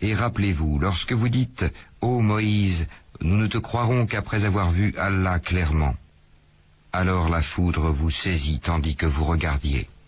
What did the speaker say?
Et rappelez-vous, lorsque vous dites « Ô Moïse, nous ne te croirons qu'après avoir vu Allah clairement », alors la foudre vous saisit tandis que vous regardiez.